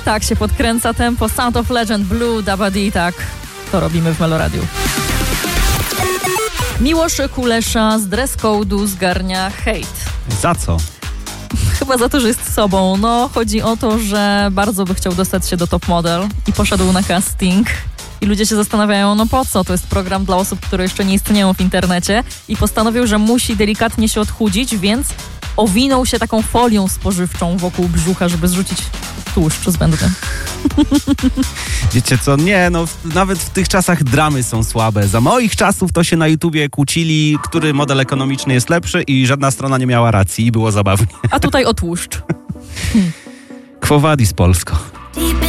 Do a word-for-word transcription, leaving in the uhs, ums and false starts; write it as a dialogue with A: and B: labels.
A: Tak się podkręca tempo. Sound of Legend, Blue, Dabadi, tak. To robimy w Meloradiu. Miłosz Kulesza z dress code'u zgarnia hejt.
B: Za co?
A: Chyba za to, że jest sobą. No, chodzi o to, że bardzo by chciał dostać się do Top Model i poszedł na casting. I ludzie się zastanawiają, no po co? To jest program dla osób, które jeszcze nie istnieją w internecie. I postanowił, że musi delikatnie się odchudzić, więc owinął się taką folią spożywczą wokół brzucha, żeby zrzucić tłuszcz zbędny.
B: Wiecie co, nie, no w, nawet w tych czasach dramy są słabe. Za moich czasów to się na YouTubie kłócili, który model ekonomiczny jest lepszy i żadna strona nie miała racji i było zabawnie.
A: A tutaj o tłuszcz.
B: Quo Vadis Polsko.